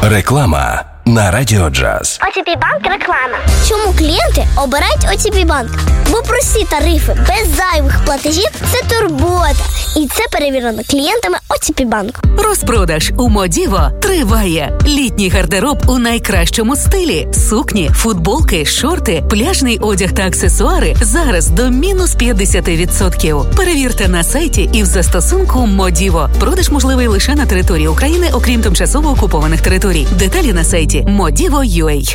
Реклама на Радіо Джаз. ОТП Банк реклама. Чому клієнти обирають ОТП Банк? Бо прості тарифи без зайвих платежів – це турбота. І це перевірено клієнтами ОТП Банк. Розпродаж у Модіво триває. Літній гардероб у найкращому стилі. Сукні, футболки, шорти, пляжний одяг та аксесуари зараз до мінус 50%. Перевірте на сайті і в застосунку Модіво. Продаж можливий лише на території України, окрім тимчасово окупованих територій. Деталі на сайті Modivo.ua.